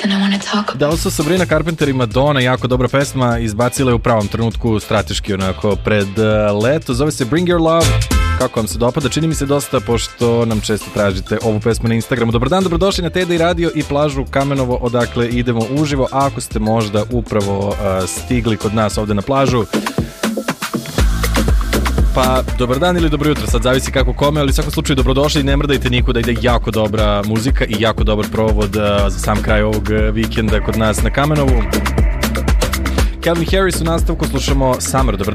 something I want to talk about. Da li su Sabrina Carpenter i Madonna, jako dobra pesma, izbacile u pravom trenutku, strateški onako pred leto, zove se Bring Your Love. Kako vam se dopada? Čini mi se dosta, pošto nam često tražite ovu pesmu na Instagramu. Dobar dan, dobrodošli na Teda i radio i plažu Kamenovo, odakle idemo uživo. A ako ste možda upravo stigli kod nas ovde na plažu, pa dobar dan ili dobro jutro, sad zavisi kako kome, ali u svakom slučaju dobrodošli i ne mrdajte nikuda, ide jako dobra muzika i jako dobar provod za sam kraj ovog vikenda kod nas na Kamenovu. Calvin Harris u nastavku, slušamo Summer. Dobar